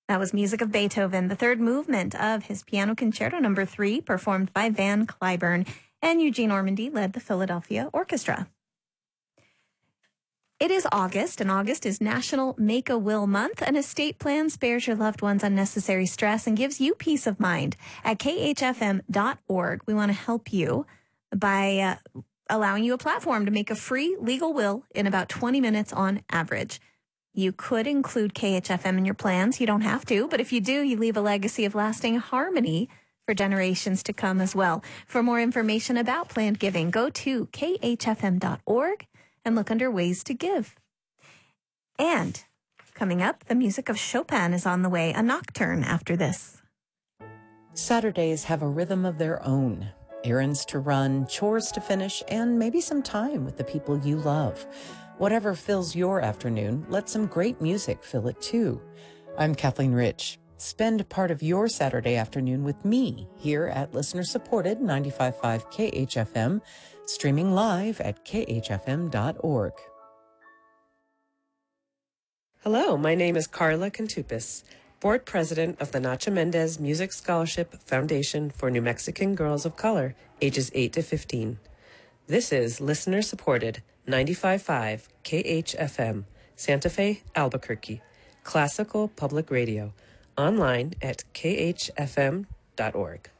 That was music of Beethoven, the third movement of his Piano Concerto No. 3, performed by Van Cliburn, and Eugene Ormandy led the Philadelphia Orchestra. It is August, and August is National Make-A-Will Month. An estate plan spares your loved ones unnecessary stress and gives you peace of mind. At khfm.org, we want to help you by allowing you a platform to make a free legal will in about 20 minutes on average. You could include KHFM in your plans. You don't have to, but if you do, you leave a legacy of lasting harmony for generations to come as well. For more information about planned giving, go to khfm.org and look under ways to give. And coming up, the music of Chopin is on the way, a nocturne after this. Saturdays have a rhythm of their own. Errands to run, chores to finish, and maybe some time with the people you love. Whatever fills your afternoon, let some great music fill it too. I'm Kathleen Rich. Spend part of your Saturday afternoon with me here at listener-supported 95.5 KHFM, streaming live at khfm.org. Hello, my name is Carla Contupis, Board President of the Nacha Mendez Music Scholarship Foundation for New Mexican Girls of Color, ages 8 to 15. This is listener-supported 95.5 KHFM, Santa Fe, Albuquerque, classical public radio, online at khfm.org.